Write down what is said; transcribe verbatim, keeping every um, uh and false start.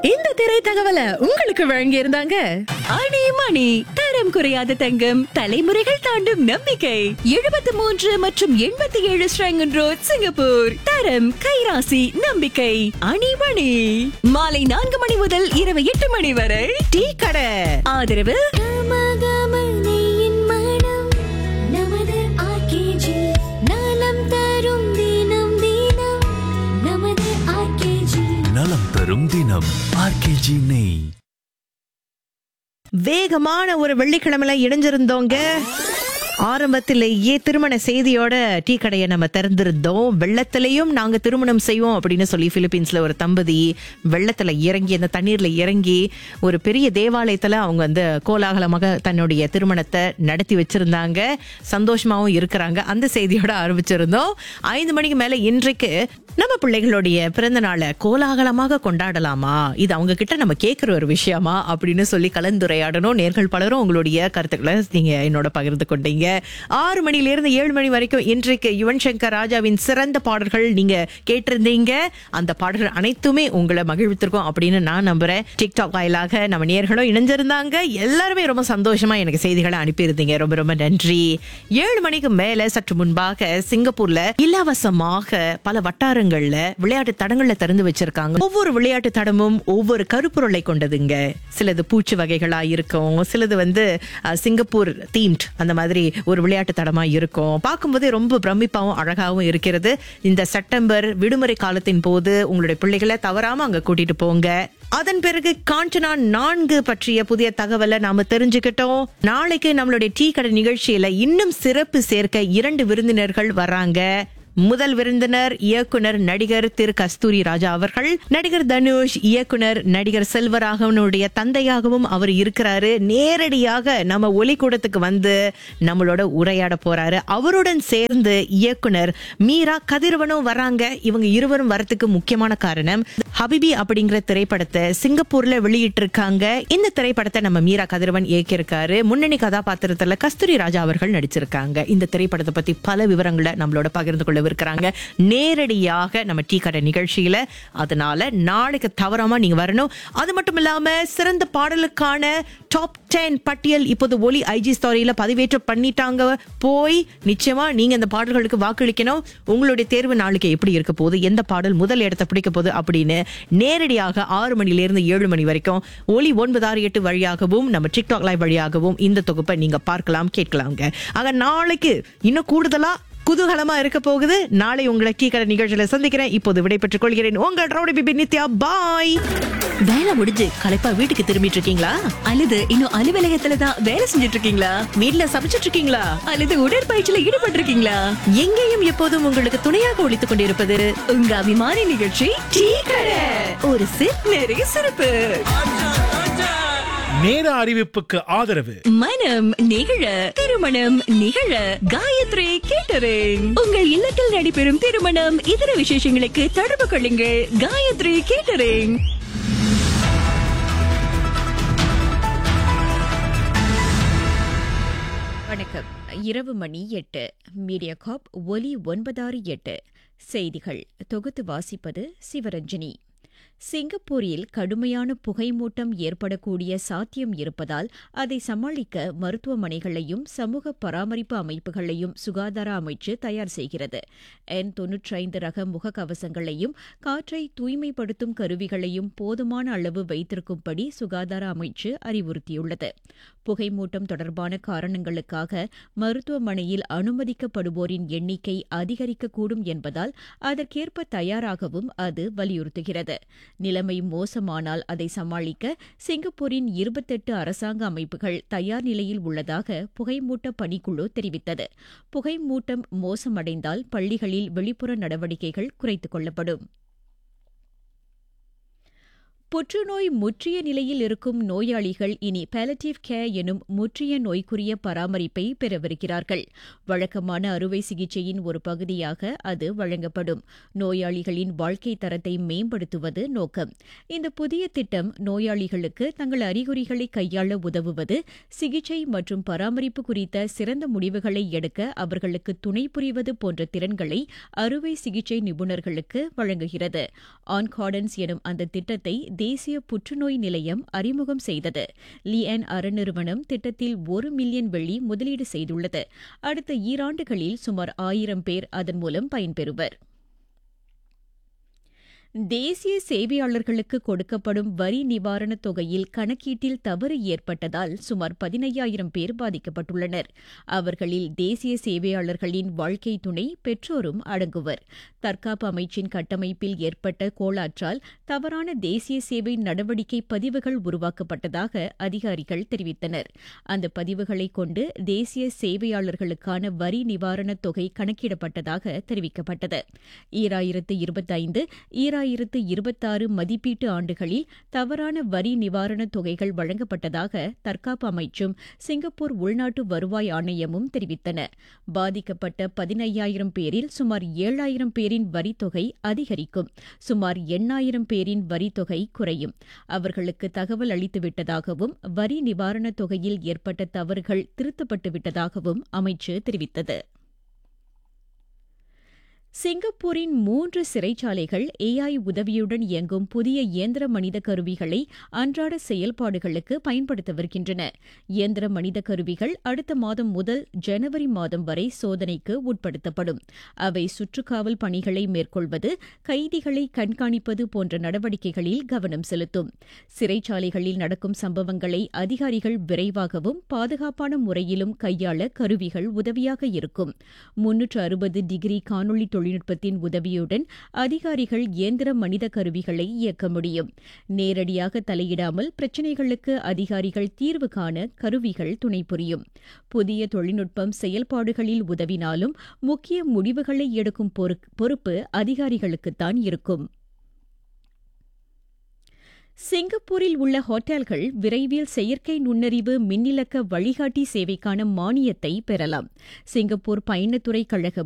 இந்த திரை தகவலை உங்களுக்கு வழங்கி இருந்தாங்க அணி மணி தரம் குறையாத தங்கம் தலைமுறைகள் தாண்டும் நம்பிக்கை எழுபத்தி மூன்று மற்றும் எண்பத்தி ஏழு ஸ்ரங்கன் ரோட் சிங்கப்பூர். தரம் கைராசி நம்பிக்கை அணி மணி. மாலை நான்கு மணி முதல் இரவு எட்டு மணி வரை டீ கடை. ஆதரவு நலம் தரும் தினம் ஆர்கேஜி நெய். வேகமான ஒரு வெள்ளிக்கிழமையில இணைஞ்சிருந்தோங்க. ஆரம்பத்திலேயே திருமண செய்தியோட டீ கடையை நம்ம திறந்திருந்தோம். வெள்ளத்திலையும் நாங்க திருமணம் செய்வோம் அப்படின்னு சொல்லி பிலிப்பீன்ஸ்ல ஒரு தம்பதி வெள்ளத்துல இறங்கி அந்த தண்ணீர்ல இறங்கி ஒரு பெரிய தேவாலயத்துல அவங்க வந்து கோலாகலமாக தன்னுடைய திருமணத்தை நடத்தி வச்சிருந்தாங்க. சந்தோஷமாவும் இருக்கிறாங்க. அந்த செய்தியோட ஆரம்பிச்சிருந்தோம். ஐந்து மணிக்கு மேல இன்றைக்கு நம்ம பிள்ளைகளுடைய பிறந்த நாளை கோலாகலமாக கொண்டாடலாமா, இது அவங்க கிட்ட நம்ம கேட்கிற ஒரு விஷயமா அப்படின்னு சொல்லி கலந்துரையாடணும். நேர்கள் பலரும் உங்களுடைய கருத்துக்களை நீங்க என்னோட பகிர்ந்து கொண்டீங்க. ஆறு மணில இருந்து ஏழு மணி வரைக்கும் இன்றைக்கு யுவன் சங்கர் ராஜாவின் சிறந்த பாடல்கள் நீங்க கேட்டிருந்தீங்க. அந்த பாடல்கள் அனைத்துமே உங்களை மகிழ்வித்திருக்கும் அப்படின்னு நான் நம்புறேன். டிக்டாக் வாயிலாக நம்ம நேர்களும் இணைஞ்சிருந்தாங்க. எல்லாருமே ரொம்ப சந்தோஷமா எனக்கு செய்திகளை அனுப்பியிருந்தீங்க. ரொம்ப ரொம்ப நன்றி. ஏழு மணிக்கு மேல சற்று முன்பாக சிங்கப்பூர்ல இலவசமாக பல வட்டார விளையாட்டு தடங்கள்ல திறந்து வச்சிருக்காங்க. ஒவ்வொரு விளையாட்டு தடமும் ஒவ்வொரு கருப்பொருளை கொண்டதுங்க. சிலது பூச்சி வகைகளா இருக்கும், சிலது வந்து சிங்கப்பூர் தீம்ட் அந்த மாதிரி ஒரு விளையாட்டு தடமா இருக்கும். பார்க்கும்போது ரொம்ப பிரமிப்பாவும் அழகாவும் இருக்கிறது. இந்த செப்டம்பர் விடுமுறை காலத்தின் போது உங்களுடைய பிள்ளைகளை தவறாம அங்க கூட்டிட்டு போங்க. அதன் பிறகு காஞ்சனா நான்கு பற்றிய புதிய தகவலை நாம தெரிஞ்சுக்கிட்டோம். நாளைக்கு நம்மளுடைய டீ கடை நிகழ்ச்சியில இன்னும் சிறப்பு சேர்க்க இரண்டு விருந்தினர்கள் வர்றாங்க. முதல் விருந்தினர் இயக்குனர் நடிகர் திரு கஸ்தூரி ராஜா அவர்கள். நடிகர் தனுஷ் இயக்குனர் நடிகர் செல்வராகவனுடைய தந்தையாகவும் அவர் இருக்கிறாரு. நேரடியாக நம்ம ஒலிக்கூடத்துக்கு வந்து நம்மளோட உரையாட போறாரு. அவருடன் சேர்ந்து இயக்குனர் மீரா கதிரவனும் வராங்க. இவங்க இருவரும் வரத்துக்கு முக்கியமான காரணம் ஹபிபி அப்படிங்கிற திரைப்படத்தை சிங்கப்பூர்ல வெளியிட்டு இருக்காங்க. இந்த திரைப்படத்தை நம்ம மீரா கதிரவன் இயக்கியிருக்காரு. முன்னணி கதாபாத்திரத்துல கஸ்தூரி ராஜா அவர்கள் நடிச்சிருக்காங்க. இந்த திரைப்படத்தை பத்தி பல விவரங்களை நம்மளோட பகிர்ந்து கொள்ள இருக்கிறாங்க நேரடியாக நம்ம டீ கடை நிகழ்ச்சியில. அதனால நாளைக்கு தவறாம நீங்க வரணும். அது மட்டும் இல்லாம சிறந்த பாடலுக்கான டாப் டென் பட்டியல் இப்போது ஒலி ஐஜி ஸ்டோரியில பதிவேற்றம் பண்ணிட்டாங்க. போய் நிச்சயமா நீங்க இந்த பாடல்களுக்கு வாக்களிக்கணும். உங்களுடைய தேர்வு நாளைக்கு எப்படி இருக்க போகுது, எந்த பாடல் முதல் இடத்தை பிடிக்க போகுது அப்படின்னு நேரடியாக ஆறு மணில இருந்து ஏழு மணி வரைக்கும் ஒலி ஒன்பது ஆறு எட்டு வழியாகவும் நம்ம டிக்டாக் லைவ் வழியாகவும் இந்த தொகுப்பை நீங்க பார்க்கலாம், கேட்கலாங்க. ஆக நாளைக்கு இன்னும் கூடுதலா குதூகலமா இருக்க போகுது. நாளை உங்களை டீ கடை நிகழ்ச்சியில சந்திக்கிறேன். இப்போது விடைபெற்றுக் கொள்கிறேன். உங்கள் ரவுடி பிபி நித்யா. பாய். வேலை முடிஞ்சு களைப்பா வீட்டுக்கு திரும்பிட்டு இருக்கீங்களா, அல்லது இன்னும் அலுவலகத்துலதான் வேலை செஞ்சுட்டு இருக்கீங்களா, வீட்டுல சமைச்சிட்டு இருக்கீங்களா, அல்லது உடற்பயிற்சியில ஈடுபட்டு இருக்கீங்களா? எங்கேயும் எப்போதும் உங்களுக்கு துணையாக ஒழித்துக் கொண்டிருப்பது உங்க அபிமான நிகழ்ச்சி டீ கடை. ஒரு சிப் நிறைய சிறப்பு. நேர அறிவிப்புக்கு ஆதரவு மனம் நிகழ திருமணம் நிகழ காயத்ரி கேட்டரிங். உங்கள் இல்லத்தில் நடைபெறும் திருமணம் இதர விசேஷங்களுக்கு தொடர்பு கொள்ளுங்கள். காயத்ரி கேட்டரிங். வணக்கம். இரவு மணி எட்டு. மீடியா காப் ஒலி ஒன்பதாறு எட்டு செய்திகள் தொகுத்து வாசிப்பது சிவரஞ்சனி. சிங்கப்பூரில் கடுமையான புகைமூட்டம் ஏற்படக்கூடிய சாத்தியம் இருப்பதால் அதை சமாளிக்க மருத்துவமனைகளையும் சமூக பராமரிப்பு அமைப்புகளையும் சுகாதார அமைச்சு தயார் செய்கிறது. என் தொன்னூற்றி ஐந்து ரக முகக்கவசங்களையும் காற்றை தூய்மைப்படுத்தும் கருவிகளையும் போதுமான அளவு வைத்திருக்கும்படி சுகாதார அமைச்சு அறிவுறுத்தியுள்ளது. புகைமூட்டம் தொடர்பான காரணங்களுக்காக மருத்துவமனையில் அனுமதிக்கப்படுவோரின் எண்ணிக்கை அதிகரிக்கக்கூடும் என்பதால் அதற்கேற்ப தயாராகவும் அது வலியுறுத்துகிறது. நிலைமை மோசமானால் அதை சமாளிக்க சிங்கப்பூரின் இருபத்தெட்டு அரசாங்க அமைப்புகள் தயார் நிலையில் உள்ளதாக புகைமூட்ட பணிக்குழு தெரிவித்தது. புகைமூட்டம் மோசமடைந்தால் பள்ளிகளில் வெளிப்புற நடவடிக்கைகள் குறைத்துக் கொள்ளப்படும். புற்றுநோய் முற்றிய நிலையில் இருக்கும் நோயாளிகள் இனி பாலியேட்டிவ் கேர் எனும் முற்றிய நோய்க்குரிய பராமரிப்பை பெறவிருக்கிறார்கள். வழக்கமான அறுவை சிகிச்சையின் ஒரு பகுதியாக அது வழங்கப்படும். நோயாளிகளின் வாழ்க்கை தரத்தை மேம்படுத்துவது நோக்கம். இந்த புதிய திட்டம் நோயாளிகளுக்கு தங்கள் அறிகுறிகளை கையாள உதவுவது, சிகிச்சை மற்றும் பராமரிப்பு குறித்த சிறந்த முடிவுகளை எடுக்க அவர்களுக்கு துணை புரிவது போன்ற திறன்களை அறுவை சிகிச்சை நிபுணர்களுக்கு வழங்குகிறது. ஆன்கார்டன்ஸ் எனும் அந்த திட்டத்தை தேசிய புற்றுநோய் நிலையம் அறிமுகம் செய்தது. லியன் அறநிறுவனம் திட்டத்தில் ஒரு மில்லியன் வெள்ளி முதலீடு செய்துள்ளது. அடுத்த ஈராண்டுகளில் சுமார் ஆயிரம் பேர் அதன் மூலம் பயன்பெறுவர். தேசிய சேவையாளர்களுக்கு கொடுக்கப்படும் வரி நிவாரணத் தொகையில் கணக்கீட்டில் தவறு ஏற்பட்டதால் சுமார் பதினையாயிரம் பேர் பாதிக்கப்பட்டுள்ளனர். அவர்களில் தேசிய சேவையாளர்களின் வாழ்க்கை துணை, பெற்றோரும் அடங்குவர். தற்காப்பு அமைச்சின் கட்டமைப்பில் ஏற்பட்ட கோளாற்றால் தவறான தேசிய சேவை நடவடிக்கை பதிவுகள் உருவாக்கப்பட்டதாக அதிகாரிகள் தெரிவித்தனர். அந்த பதிவுகளை கொண்டு தேசிய சேவையாளர்களுக்கான வரி நிவாரணத் தொகை கணக்கிடப்பட்டதாக தெரிவிக்கப்பட்டது. ஈராயிரத்து இருபத்தைந்து ஈராயிரத்து இருபத்தாறு மதிப்பீட்டு ஆண்டுகளில் தவறான வரி நிவாரணத் தொகைகள் வழங்கப்பட்டதாக தற்காப்பு அமைச்சும் சிங்கப்பூர் உள்நாட்டு வருவாய் ஆணையமும் தெரிவித்தன. பாதிக்கப்பட்ட பதினையாயிரம் பேரில் சுமார் ஏழாயிரம் பேரின் வரித்தொகை அதிகரிக்கும், சுமார் எண்ணாயிரம் பேரின் வரித்தொகை குறையும். அவர்களுக்கு தகவல் அளித்துவிட்டதாகவும் வரி நிவாரணத் தொகையில் ஏற்பட்ட தவறுகள் திருத்தப்பட்டுவிட்டதாகவும் அமைச்சு தெரிவித்தது. சிங்கப்பூரின் மூன்று சிறைச்சாலைகள் ஏஐ உதவியுடன் இயங்கும் புதிய இயந்திர மனித கருவிகளை அன்றாட செயல்பாடுகளுக்கு பயன்படுத்தவிருக்கின்றன. இயந்திர மனித கருவிகள் அடுத்த மாதம் முதல் ஜனவரி மாதம் வரை சோதனைக்கு உட்படுத்தப்படும். அவை சுற்றுக்காவல் பணிகளை மேற்கொள்வது, கைதிகளை கண்காணிப்பது போன்ற நடவடிக்கைகளில் கவனம் செலுத்தும். சிறைச்சாலைகளில் நடக்கும் சம்பவங்களை அதிகாரிகள் விரைவாகவும் பாதுகாப்பான முறையிலும் கையாள கருவிகள் உதவியாக இருக்கும். முன்னூற்று அறுபது டிகிரி காணொலி தொழில்நுட்பத்தின் உதவியுடன் அதிகாரிகள் இயந்திர மனித கருவிகளை இயக்க முடியும். நேரடியாக தலையிடாமல் பிரச்சினைகளுக்கு அதிகாரிகள் தீர்வு காண கருவிகள் துணை புரியும். புதிய தொழில்நுட்பம் செயல்பாடுகளில் உதவினாலும் முக்கிய முடிவுகளை எடுக்கும் பொறுப்பு அதிகாரிகளுக்குத்தான் இருக்கும். சிங்கப்பூரில் உள்ள ஹோட்டல்கள் விரைவில் செயற்கை நுண்ணறிவு மின்னிலக்க வழிகாட்டி சேவைக்கான மானியத்தை பெறலாம். சிங்கப்பூர் பயணத்துறை கழகம்